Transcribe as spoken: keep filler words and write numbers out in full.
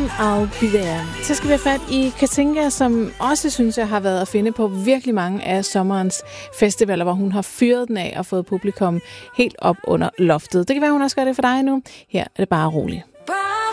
I'll Be There. Så skal vi have fat i Katinka, som også synes jeg har været at finde på virkelig mange af sommerens festivaler, hvor hun har fyret den af og fået publikum helt op under loftet. Det kan være, hun også gør det for dig nu. Her er det bare roligt.